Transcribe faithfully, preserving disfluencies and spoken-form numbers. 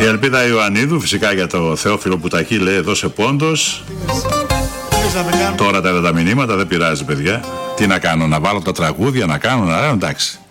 Η Ελπίδα Ιωαννίδου, φυσικά για το Θεόφιλο Πουτακή, λέει δώσε πόντος. Τώρα τα, τα μηνύματα δεν πειράζει, παιδιά. Τι να κάνω, να βάλω τα τραγούδια, να κάνω, να... εντάξει.